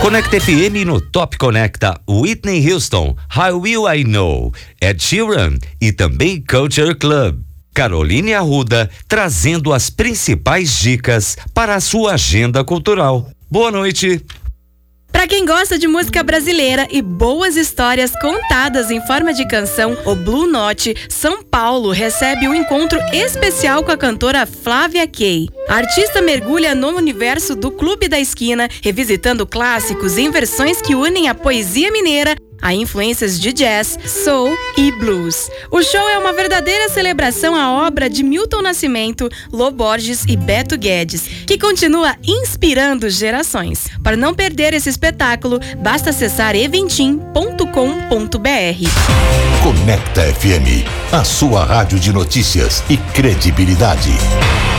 Conecta FM no Top Conecta, Whitney Houston, How Will I Know, Ed Sheeran e também Culture Club. Caroline Arruda trazendo as principais dicas para a sua agenda cultural. Boa noite. Para quem gosta de música brasileira e boas histórias contadas em forma de canção, o Blue Note São Paulo recebe um encontro especial com a cantora Flávia Kay. A artista mergulha no universo do Clube da Esquina, revisitando clássicos em versões que unem a poesia mineira a influências de jazz, soul e blues. O show é uma verdadeira celebração à obra de Milton Nascimento, Lô Borges e Beto Guedes, que continua inspirando gerações. Para não perder esse espetáculo, basta acessar eventim.com.br. Conecta FM, a sua rádio de notícias e credibilidade.